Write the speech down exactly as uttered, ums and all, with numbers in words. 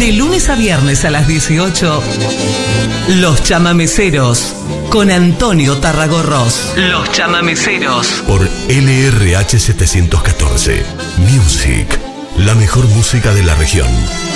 De lunes a viernes a las dieciocho, Los Chamameceros, con Antonio Tarragorros. Los Chamameceros. Por L R H setecientos catorce. Music. La mejor música de la región.